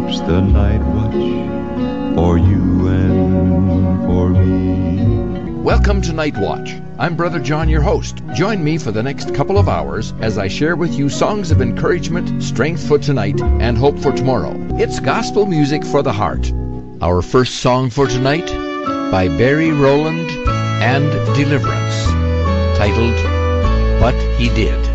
keeps the night watch for you and for me. Welcome to Night Watch. I'm Brother John, your host. Join me for the next couple of hours as I share with you songs of encouragement, strength for tonight, and hope for tomorrow. It's gospel music for the heart. Our first song for tonight, by Barry Rowland and Deliverance, titled What He Did.